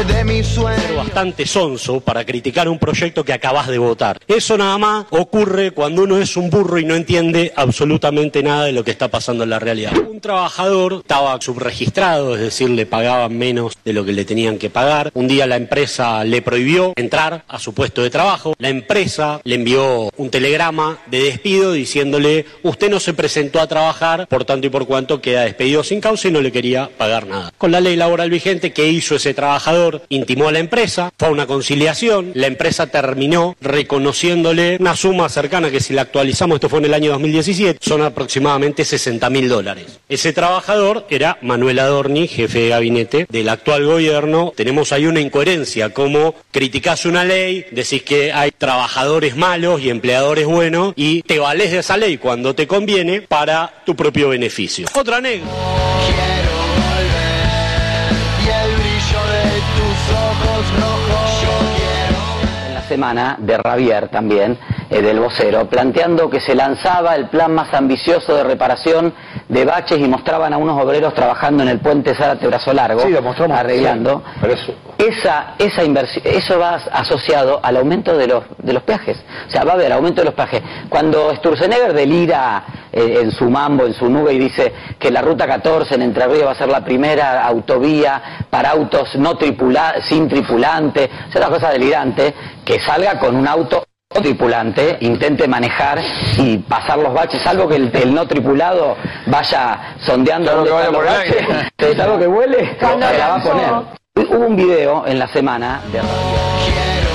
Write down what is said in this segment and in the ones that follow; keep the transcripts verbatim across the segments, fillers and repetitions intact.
de mi sueño. Pero bastante sonso para criticar un proyecto que acabas de votar. Eso nada más ocurre cuando uno es un burro y no entiende absolutamente nada de lo que está pasando en la realidad. Un trabajador estaba subregistrado, es decir, le pagaban menos de lo que le tenían que pagar. Un día la empresa le prohibió entrar a su puesto de trabajo. La empresa le envió un telegrama de despido diciéndole: usted no se presentó a trabajar, por tanto y por cuanto queda despedido sin causa, y no le quería pagar nada. Con la ley laboral vigente, ¿qué hizo ese trabajador? Intimó a la empresa, fue a una conciliación, la empresa terminó reconociéndole una suma cercana, que si la actualizamos, esto fue en el año dos mil diecisiete, son aproximadamente sesenta mil dólares. Ese trabajador era Manuel Adorni, jefe de gabinete del actual gobierno. Tenemos ahí una incoherencia, como criticás una ley, decís que hay trabajadores malos y empleadores buenos, y te valés de esa ley cuando te conviene para tu propio beneficio. Otra anécdota. Quiero volver y el brillo de tus ojos rojos. Yo quiero. En la semana de Ravier también, eh, del vocero, planteando que se lanzaba el plan más ambicioso de reparación de baches, y mostraban a unos obreros trabajando en el puente Zárate Brazo Largo, sí, lo mostramos, arreglando. Sí, pero eso... Esa, esa inversión, eso va asociado al aumento de los, de los peajes. O sea, va a haber aumento de los peajes. Cuando Sturzenegger delira eh, en su mambo, en su nube, y dice que la ruta catorce en Entre Ríos va a ser la primera autovía para autos no tripula, sin tripulante, o sea, una cosa delirante, que salga con un auto tripulante, intente manejar y pasar los baches, salvo que el, el no tripulado vaya sondeando dónde están los baches, salvo que vuele, se la va a poner. Hubo un video en la semana de Radio. Quiero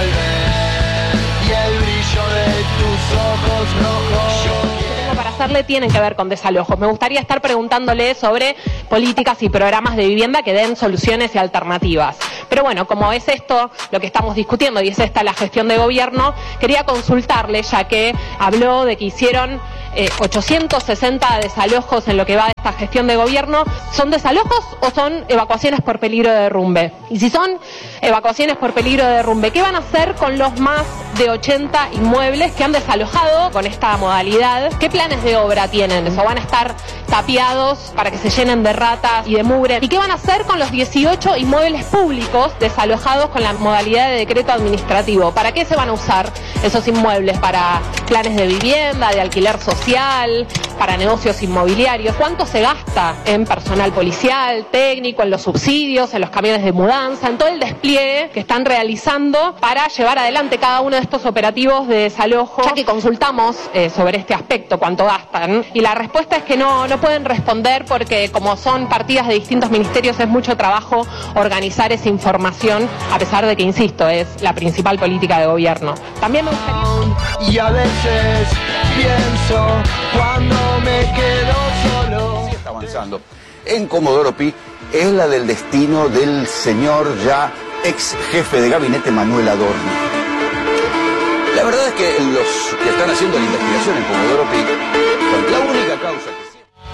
volver y el brillo de tus ojos rojos. Yo quiero. Para hacerle tienen que ver con desalojos. Me gustaría estar preguntándole sobre políticas y programas de vivienda que den soluciones y alternativas. Pero bueno, como es esto lo que estamos discutiendo y es esta la gestión de gobierno, quería consultarle, ya que habló de que hicieron Eh, ochocientos sesenta desalojos en lo que va de esta gestión de gobierno. ¿Son desalojos o son evacuaciones por peligro de derrumbe? Y si son evacuaciones por peligro de derrumbe, ¿qué van a hacer con los más de ochenta inmuebles que han desalojado con esta modalidad? ¿Qué planes de obra tienen? ¿O van a estar tapiados para que se llenen de ratas y de mugre? ¿Y qué van a hacer con los dieciocho inmuebles públicos desalojados con la modalidad de decreto administrativo? ¿Para qué se van a usar esos inmuebles? ¿Para planes de vivienda, de alquiler social, para negocios inmobiliarios? ¿Cuánto se gasta en personal policial, técnico, en los subsidios, en los camiones de mudanza, en todo el despliegue que están realizando para llevar adelante cada uno de estos operativos de desalojo? Ya que consultamos eh, sobre este aspecto, cuánto gastan, y la respuesta es que no, no pueden responder, porque como son partidas de distintos ministerios, es mucho trabajo organizar esa información, a pesar de que, insisto, es la principal política de gobierno. También me gustaría... Y a veces pienso cuando me quedo solo. Sí, está avanzando. En Comodoro Pi es la del destino del señor ya ex jefe de gabinete Manuel Adorni. La verdad es que los que están haciendo la investigación en Comodoro Pi, la única causa que...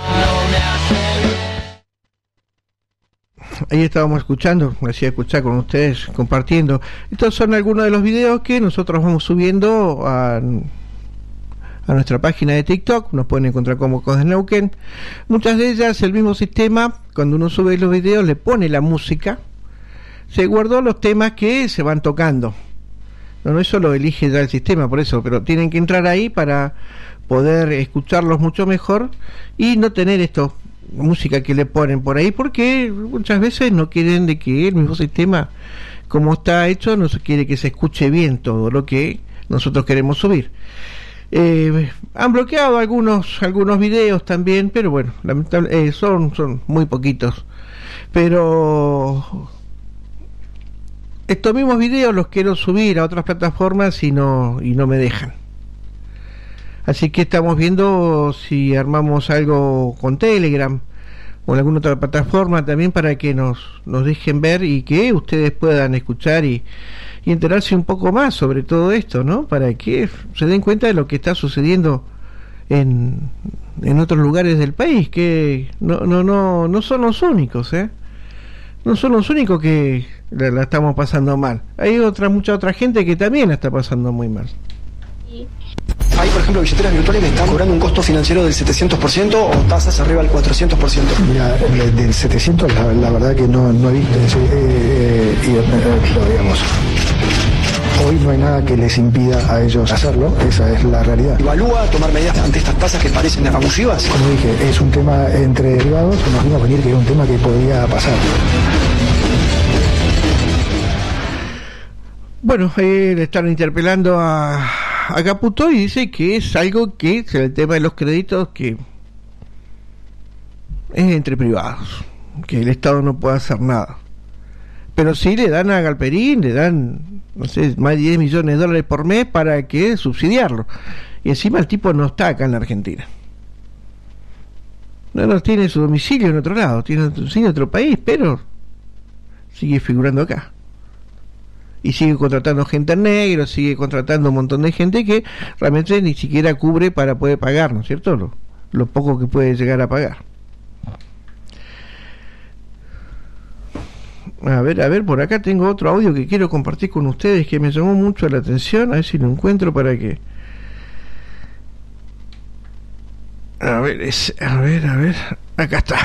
Ahí estábamos escuchando, me hacía escuchar con ustedes, compartiendo. Estos son algunos de los videos que nosotros vamos subiendo a, a nuestra página de TikTok. Nos pueden encontrar como Cosas de Neuquén. Muchas de ellas, el mismo sistema, cuando uno sube los videos, le pone la música. Se guardó los temas que se van tocando. No, no, eso lo elige ya el sistema, por eso, pero tienen que entrar ahí para poder escucharlos mucho mejor y no tener esto, música que le ponen por ahí, porque muchas veces no quieren de que el mismo sistema, como está hecho, no se quiere que se escuche bien todo lo que nosotros queremos subir. Eh, han bloqueado algunos algunos videos también, pero bueno, lamentable, eh, son son muy poquitos, pero estos mismos videos los quiero subir a otras plataformas y no y no me dejan. Así que estamos viendo si armamos algo con Telegram o en alguna otra plataforma también, para que nos nos dejen ver y que ustedes puedan escuchar y, y enterarse un poco más sobre todo esto, ¿no? Para que se den cuenta de lo que está sucediendo en, en otros lugares del país, que no no no no son los únicos, ¿eh? No son los únicos que la, la estamos pasando mal. Hay otra mucha otra gente que también la está pasando muy mal. Hay, por ejemplo, billeteras virtuales que están cobrando un costo financiero del setecientos por ciento o tasas arriba del cuatrocientos por ciento. Mira, del setecientos la, la verdad que no, no he visto ese, eh, eh, y, eh, digamos, hoy no hay nada que les impida a ellos hacerlo, esa es la realidad. ¿Evalúa tomar medidas ante estas tasas que parecen abusivas? Como dije, es un tema entre privados, nos vimos venir que era un tema que podría pasar. Bueno, eh, le están interpelando a, a Caputo y dice que es algo que es el tema de los créditos que es entre privados, que el Estado no puede hacer nada. Pero sí le dan a Galperín, le dan, no sé, más de diez millones de dólares por mes para que subsidiarlo. Y encima el tipo no está acá en la Argentina. No, no tiene su domicilio en otro lado, tiene su domicilio en otro país, pero sigue figurando acá. Y sigue contratando gente en negro, sigue contratando un montón de gente que realmente ni siquiera cubre para poder pagar, ¿no es cierto? Lo, lo poco que puede llegar a pagar. A ver, a ver, por acá tengo otro audio que quiero compartir con ustedes que me llamó mucho la atención, a ver si lo encuentro para que... A ver, es, a ver, a ver, acá está.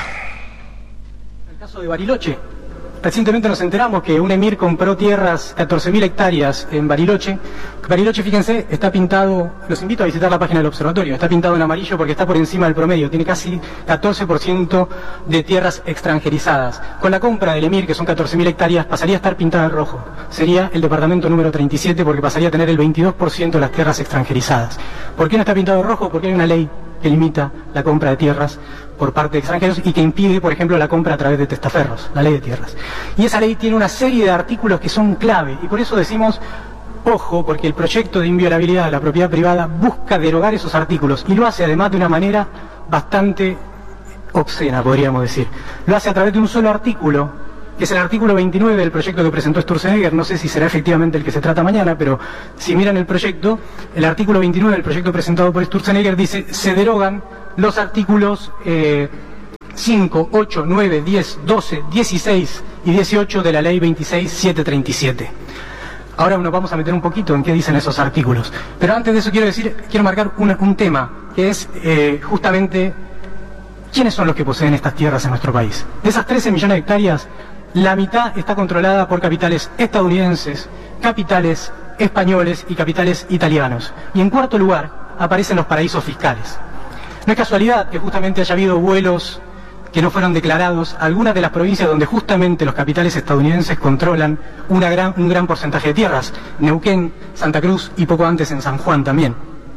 El caso de Bariloche. Recientemente nos enteramos que un emir compró tierras, catorce mil hectáreas en Bariloche. Bariloche, fíjense, está pintado, los invito a visitar la página del observatorio, está pintado en amarillo porque está por encima del promedio, tiene casi catorce por ciento de tierras extranjerizadas. Con la compra del emir, que son catorce mil hectáreas, pasaría a estar pintada en rojo. Sería el departamento número treinta y siete porque pasaría a tener el veintidós por ciento de las tierras extranjerizadas. ¿Por qué no está pintado en rojo? Porque hay una ley que limita la compra de tierras por parte de extranjeros y que impide, por ejemplo, la compra a través de testaferros, la ley de tierras. Y esa ley tiene una serie de artículos que son clave, y por eso decimos, ojo, porque el proyecto de inviolabilidad de la propiedad privada busca derogar esos artículos, y lo hace además de una manera bastante obscena, podríamos decir. Lo hace a través de un solo artículo, que es el artículo veintinueve del proyecto que presentó Sturzenegger. No sé si será efectivamente el que se trata mañana, pero si miran el proyecto, el artículo veintinueve del proyecto presentado por Sturzenegger dice: se derogan los artículos eh, cinco, ocho, nueve, diez, doce, dieciséis y dieciocho de la ley veintiséis mil setecientos treinta y siete. Ahora nos vamos a meter un poquito en qué dicen esos artículos. Pero antes de eso quiero decir, quiero marcar una, un tema, que es eh, justamente quiénes son los que poseen estas tierras en nuestro país. De esas trece millones de hectáreas, la mitad está controlada por capitales estadounidenses, capitales españoles y capitales italianos. Y en cuarto lugar aparecen los paraísos fiscales. No es casualidad que justamente haya habido vuelos que no fueron declarados a algunas de las provincias donde justamente los capitales estadounidenses controlan una gran, un gran porcentaje de tierras. Neuquén, Santa Cruz y poco antes en San Juan también.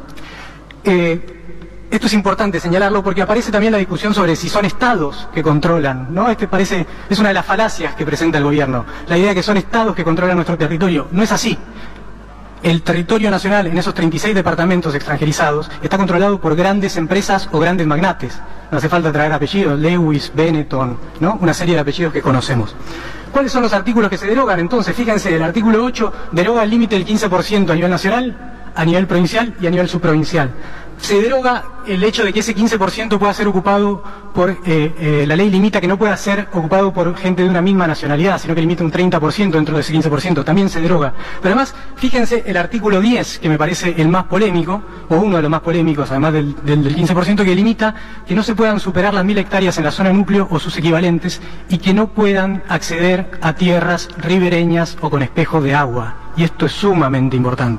Eh, Esto es importante señalarlo porque aparece también la discusión sobre si son estados que controlan, ¿no? Este parece, es una de las falacias que presenta el gobierno, la idea de que son estados que controlan nuestro territorio. No es así. El territorio nacional en esos treinta y seis departamentos extranjerizados está controlado por grandes empresas o grandes magnates. No hace falta traer apellidos, Lewis, Benetton, ¿no? Una serie de apellidos que conocemos. ¿Cuáles son los artículos que se derogan? Entonces, fíjense, el artículo ocho deroga el límite del quince por ciento a nivel nacional, a nivel provincial y a nivel subprovincial. Se deroga el hecho de que ese quince por ciento pueda ser ocupado por, eh, eh, la ley limita que no pueda ser ocupado por gente de una misma nacionalidad, sino que limita un treinta por ciento dentro de ese quince por ciento, también se deroga. Pero además, fíjense el artículo diez, que me parece el más polémico, o uno de los más polémicos, además del, del, del quince por ciento, que limita que no se puedan superar las mil hectáreas en la zona núcleo o sus equivalentes, y que no puedan acceder a tierras ribereñas o con espejos de agua. Y esto es sumamente importante.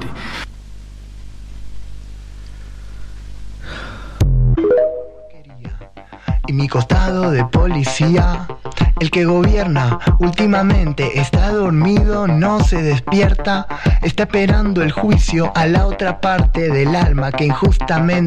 Y mi costado de policía, el que gobierna últimamente está dormido, no se despierta, está esperando el juicio a la otra parte del alma que injustamente